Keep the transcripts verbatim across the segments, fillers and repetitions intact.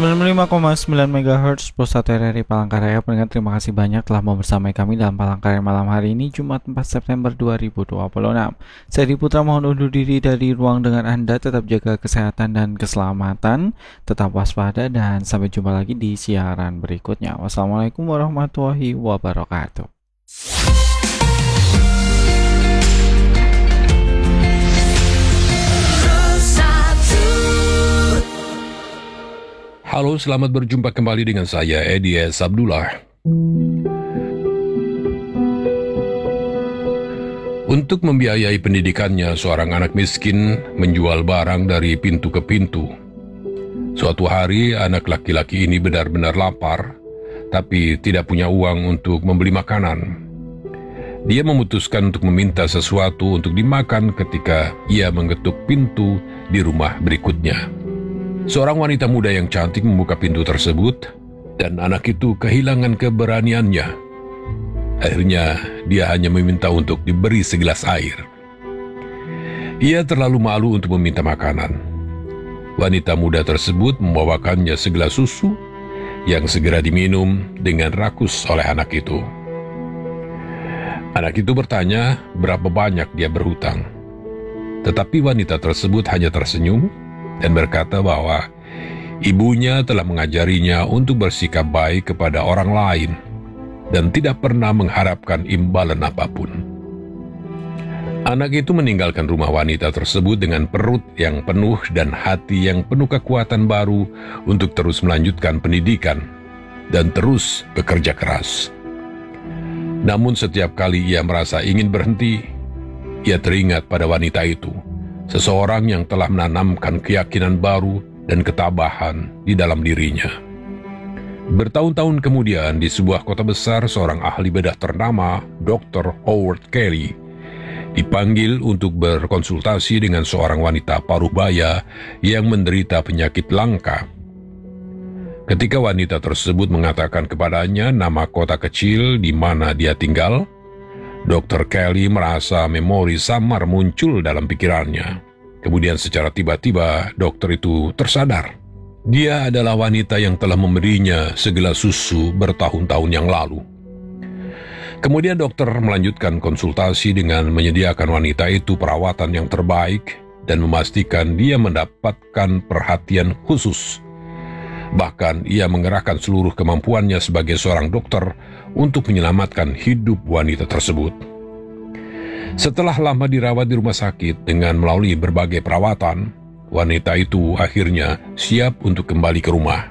sembilan puluh lima koma sembilan megahertz Pusat R R I Palangkaraya. Pendengar, terima kasih banyak telah mau bersama kami dalam Palangkaraya malam hari ini, Jumat empat September dua ribu dua puluh enam. Saya Diputra mohon undur diri dari ruang dengar Anda. Tetap jaga kesehatan dan keselamatan, tetap waspada, dan sampai jumpa lagi di siaran berikutnya. Wassalamualaikum warahmatullahi wabarakatuh. Halo, selamat berjumpa kembali dengan saya, Edi S. Abdullah. Untuk membiayai pendidikannya, seorang anak miskin menjual barang dari pintu ke pintu. Suatu hari, anak laki-laki ini benar-benar lapar, tapi tidak punya uang untuk membeli makanan. Dia memutuskan untuk meminta sesuatu untuk dimakan ketika ia mengetuk pintu di rumah berikutnya. Seorang wanita muda yang cantik membuka pintu tersebut, dan anak itu kehilangan keberaniannya. Akhirnya, dia hanya meminta untuk diberi segelas air. Ia terlalu malu untuk meminta makanan. Wanita muda tersebut membawakannya segelas susu yang segera diminum dengan rakus oleh anak itu. Anak itu bertanya berapa banyak dia berhutang. Tetapi wanita tersebut hanya tersenyum dan berkata bahwa ibunya telah mengajarinya untuk bersikap baik kepada orang lain dan tidak pernah mengharapkan imbalan apapun. Anak itu meninggalkan rumah wanita tersebut dengan perut yang penuh dan hati yang penuh kekuatan baru untuk terus melanjutkan pendidikan dan terus bekerja keras. Namun setiap kali ia merasa ingin berhenti, ia teringat pada wanita itu, seseorang yang telah menanamkan keyakinan baru dan ketabahan di dalam dirinya. Bertahun-tahun kemudian, di sebuah kota besar, seorang ahli bedah ternama, dokter Howard Kelly, dipanggil untuk berkonsultasi dengan seorang wanita paruh baya yang menderita penyakit langka. Ketika wanita tersebut mengatakan kepadanya nama kota kecil di mana dia tinggal, dokter Kelly merasa memori samar muncul dalam pikirannya. Kemudian secara tiba-tiba dokter itu tersadar. Dia adalah wanita yang telah memberinya segelas susu bertahun-tahun yang lalu. Kemudian dokter melanjutkan konsultasi dengan menyediakan wanita itu perawatan yang terbaik dan memastikan dia mendapatkan perhatian khusus. Bahkan ia mengerahkan seluruh kemampuannya sebagai seorang dokter untuk menyelamatkan hidup wanita tersebut. Setelah lama dirawat di rumah sakit dengan melalui berbagai perawatan, wanita itu akhirnya siap untuk kembali ke rumah.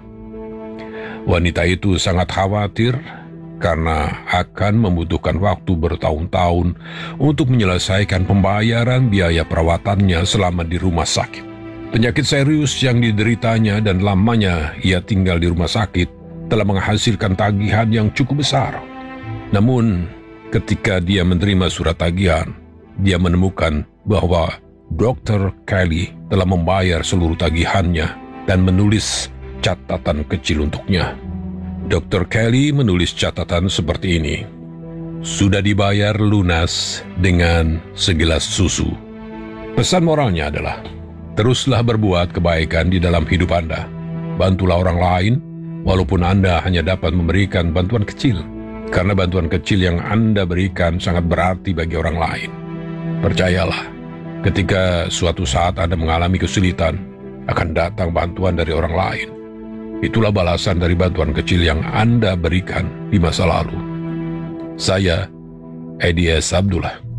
Wanita itu sangat khawatir karena akan membutuhkan waktu bertahun-tahun untuk menyelesaikan pembayaran biaya perawatannya selama di rumah sakit. Penyakit serius yang dideritanya dan lamanya ia tinggal di rumah sakit telah menghasilkan tagihan yang cukup besar. Namun, ketika dia menerima surat tagihan, dia menemukan bahwa dokter Kelly telah membayar seluruh tagihannya dan menulis catatan kecil untuknya. dokter Kelly menulis catatan seperti ini: sudah dibayar lunas dengan segelas susu. Pesan moralnya adalah, teruslah berbuat kebaikan di dalam hidup Anda. Bantulah orang lain, walaupun Anda hanya dapat memberikan bantuan kecil, karena bantuan kecil yang Anda berikan sangat berarti bagi orang lain. Percayalah, ketika suatu saat Anda mengalami kesulitan, akan datang bantuan dari orang lain. Itulah balasan dari bantuan kecil yang Anda berikan di masa lalu. Saya, Edi S. Abdullah.